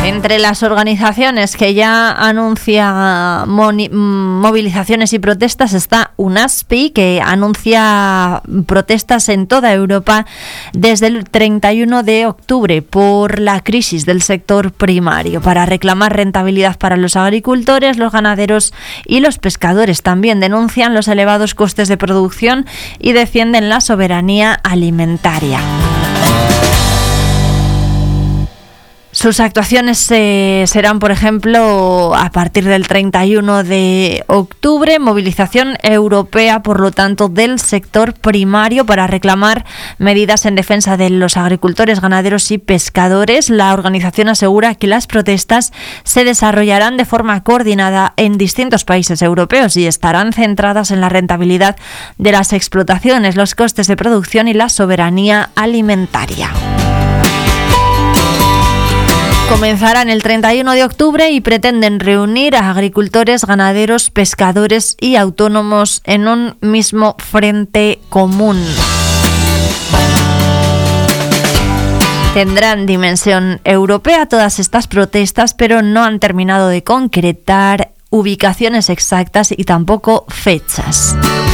Entre las organizaciones que ya anuncia movilizaciones y protestas está UNASPI, que anuncia protestas en toda Europa desde el 31 de octubre por la crisis del sector primario, para reclamar rentabilidad para los agricultores, los ganaderos y los pescadores. También denuncian los elevados costes de producción y defienden la soberanía alimentaria. Sus actuaciones serán, por ejemplo, a partir del 31 de octubre, movilización europea, por lo tanto, del sector primario para reclamar medidas en defensa de los agricultores, ganaderos y pescadores. La organización asegura que las protestas se desarrollarán de forma coordinada en distintos países europeos y estarán centradas en la rentabilidad de las explotaciones, los costes de producción y la soberanía alimentaria. Comenzarán el 31 de octubre y pretenden reunir a agricultores, ganaderos, pescadores y autónomos en un mismo frente común. Tendrán dimensión europea todas estas protestas, pero no han terminado de concretar ubicaciones exactas y tampoco fechas.